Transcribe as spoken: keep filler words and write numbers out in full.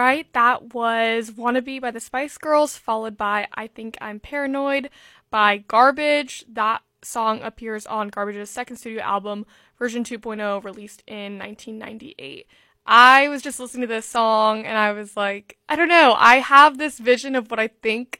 right, that was Wannabe by the Spice Girls, followed by I Think I'm Paranoid by Garbage. That song appears on Garbage's second studio album, version 2.0, released in nineteen ninety-eight. I was just listening to this song and I was like, I don't know, I have this vision of what I think